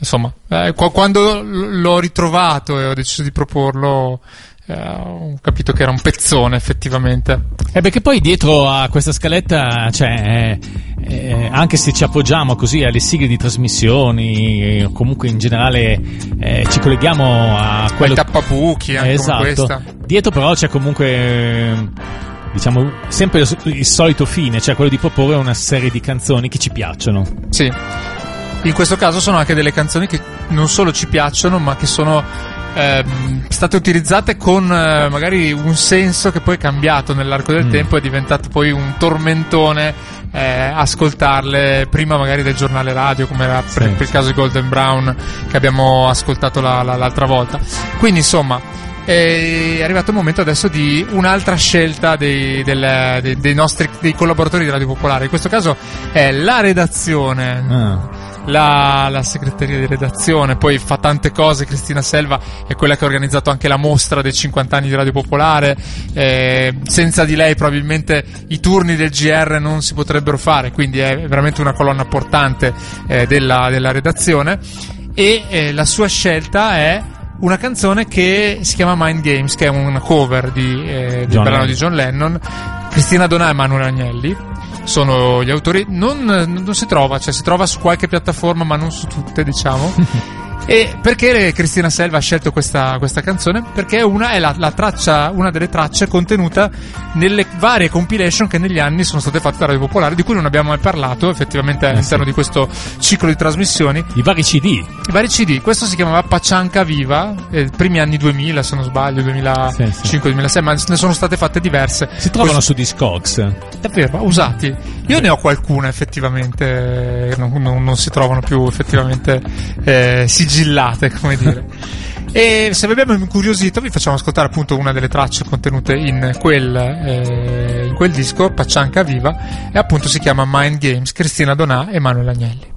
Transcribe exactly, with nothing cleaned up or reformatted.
insomma, eh, quando l'ho ritrovato e ho deciso di proporlo, eh, ho capito che era un pezzone effettivamente. Eh perché poi dietro a questa scaletta, cioè, eh, eh, anche se ci appoggiamo così alle sigle di trasmissioni, eh, comunque in generale eh, ci colleghiamo a quello, ai tappabuchi, anche eh, esatto. come questa. Dietro però c'è comunque, eh, diciamo, sempre il, il solito fine, cioè quello di proporre una serie di canzoni che ci piacciono. Sì. In questo caso sono anche delle canzoni che non solo ci piacciono, ma che sono eh, state utilizzate con eh, magari un senso che poi è cambiato nell'arco del mm. tempo, è diventato poi un tormentone eh, ascoltarle prima magari del giornale radio, come era sì, per, per il caso di Golden Brown che abbiamo ascoltato la, la, l'altra volta. Quindi insomma è arrivato il momento adesso di un'altra scelta dei, del, dei, dei nostri dei collaboratori di Radio Popolare. In questo caso è la redazione, ah. La, la segreteria di redazione, poi fa tante cose. Cristina Selva è quella che ha organizzato anche la mostra dei cinquanta anni di Radio Popolare, eh, senza di lei probabilmente i turni del G R non si potrebbero fare, quindi è veramente una colonna portante eh, della, della redazione. E eh, la sua scelta è una canzone che si chiama Mind Games, che è una cover di, eh, del brano di John Lennon. Cristina Donà e Emanuele Agnelli sono gli autori. Non, non si trova, cioè si trova su qualche piattaforma ma non su tutte, diciamo. E perché Cristina Selva ha scelto questa, questa canzone? Perché una è la, la traccia, una delle tracce contenuta nelle varie compilation che negli anni sono state fatte da Radio Popolare, di cui non abbiamo mai parlato effettivamente all'interno eh sì. di questo ciclo di trasmissioni. I vari C D. I vari C D. Questo si chiamava Paccianca Viva, eh, primi anni duemila, se non sbaglio, duemilacinque duemilasei, sì, sì. ma ne sono state fatte diverse. Si trovano Questo... su Discogs. Davvero, usati. Io ne ho qualcuna effettivamente, non, non, non si trovano più effettivamente eh, sigillate, come dire. E se vi abbiamo incuriosito vi facciamo ascoltare appunto una delle tracce contenute in quel, eh, in quel disco, Paccianca Viva, e appunto si chiama Mind Games, Cristina Donà e Emanuele Agnelli.